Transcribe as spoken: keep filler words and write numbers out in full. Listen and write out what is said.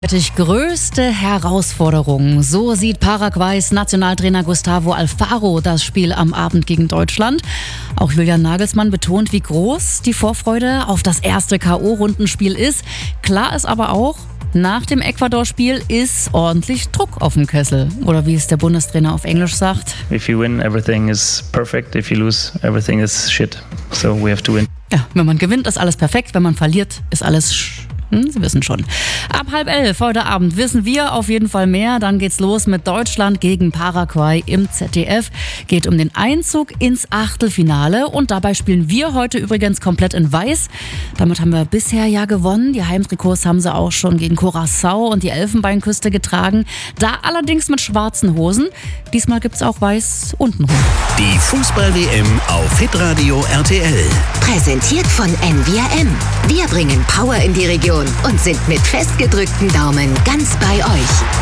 Die größte Herausforderung, so sieht Paraguays Nationaltrainer Gustavo Alfaro das Spiel am Abend gegen Deutschland. Auch Julian Nagelsmann betont, wie groß die Vorfreude auf das erste K O-Rundenspiel ist. Klar ist aber auch, nach dem Ecuador-Spiel ist ordentlich Druck auf dem Kessel. Oder wie es der Bundestrainer auf Englisch sagt. If you win, everything is perfect. If you lose, everything is shit. So we have to win. Ja, wenn man gewinnt, ist alles perfekt. Wenn man verliert, ist alles sch Hm, Sie wissen schon. Ab halb elf heute Abend wissen wir auf jeden Fall mehr. Dann geht's los mit Deutschland gegen Paraguay im Z D F. Geht um den Einzug ins Achtelfinale. Und dabei spielen wir heute übrigens komplett in Weiß. Damit haben wir bisher ja gewonnen. Die Heimtrikots haben sie auch schon gegen Curaçao und die Elfenbeinküste getragen. Da allerdings mit schwarzen Hosen. Diesmal gibt's auch Weiß untenrum. Die Fußball-W M auf Hitradio R T L. Präsentiert von N V R M. Wir bringen Power in die Region und sind mit festgedrückten Daumen ganz bei euch.